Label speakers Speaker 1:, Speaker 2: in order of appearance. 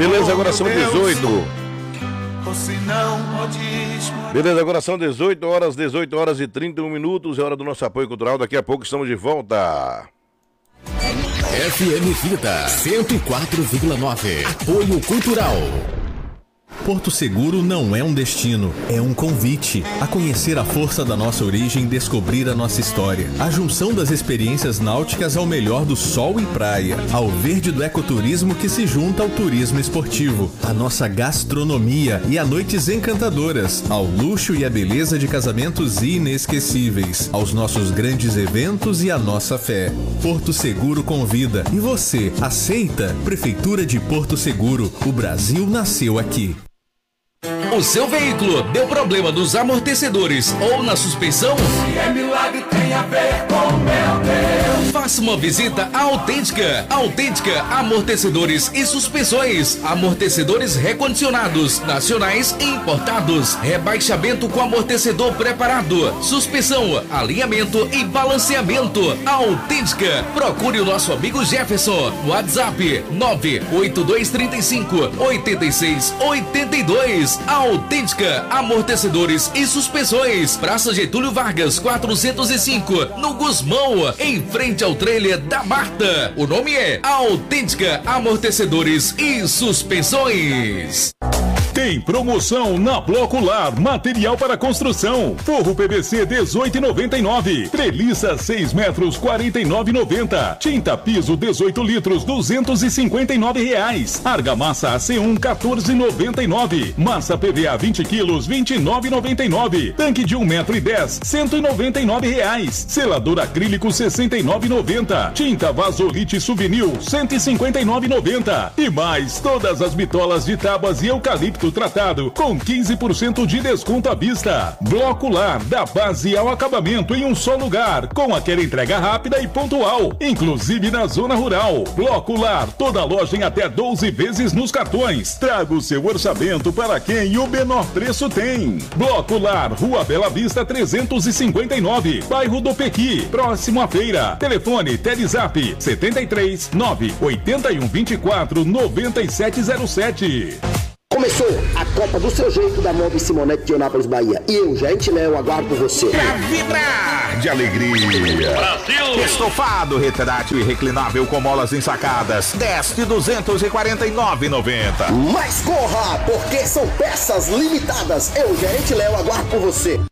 Speaker 1: Beleza, agora são 18. Beleza, agora são 18 horas e 31 minutos. É hora do nosso apoio cultural. Daqui a pouco estamos de volta.
Speaker 2: FM Vida 104,9. Apoio cultural.
Speaker 3: Porto Seguro não é um destino, é um convite a conhecer a força da nossa origem e descobrir a nossa história. A junção das experiências náuticas ao melhor do sol e praia, ao verde do ecoturismo que se junta ao turismo esportivo, a nossa gastronomia e a noites encantadoras, ao luxo e a beleza de casamentos inesquecíveis, aos nossos grandes eventos e a nossa fé. Porto Seguro convida. E você, aceita? Prefeitura de Porto Seguro, o Brasil nasceu aqui.
Speaker 2: O seu veículo deu problema nos amortecedores ou na suspensão?
Speaker 4: Se é milagre, tem a ver com meu Deus.
Speaker 2: Faça uma visita à Autêntica. Autêntica Amortecedores e Suspensões. Amortecedores recondicionados, nacionais e importados. Rebaixamento com amortecedor preparado. Suspensão, alinhamento e balanceamento. Autêntica. Procure o nosso amigo Jefferson. WhatsApp 98235-8682. Autêntica Amortecedores e Suspensões. Praça Getúlio Vargas 405, no Gusmão, em frente ao trailer da Marta. O nome é Autêntica Amortecedores e Suspensões.
Speaker 5: Tem promoção na Bloco Lar, material para construção. Forro PVC 18,99. Treliça 6 metros 49,90. Tinta piso 18 litros R$259. Argamassa AC1 14,99. Massa PVA 20 quilos 29,99. Tanque de 1,10 m R$199. Selador acrílico 69,90. Tinta Vasolite Souvenir 159,90. E mais todas as bitolas de tábuas e eucalipto tratado com 15% de desconto à vista. Bloco Lar, da base ao acabamento em um só lugar, com aquela entrega rápida e pontual, inclusive na zona rural. Bloco Lar, toda loja em até 12 vezes nos cartões. Traga o seu orçamento para quem o menor preço tem. Bloco Lar, Rua Bela Vista 359, bairro do Pequi, próximo à feira. Telefone Telezap 73 981 24 9707.
Speaker 6: Começou a Copa do Seu Jeito da Mob Simonete de Eunápolis, Bahia. E eu, Jair Léo, aguardo você.
Speaker 7: Pra vibrar de alegria.
Speaker 2: Brasil!
Speaker 7: Estofado retrátil e reclinável com molas ensacadas. 10 de 249,90.
Speaker 6: Mas corra, porque são peças limitadas. Eu, Jair Léo, aguardo por você.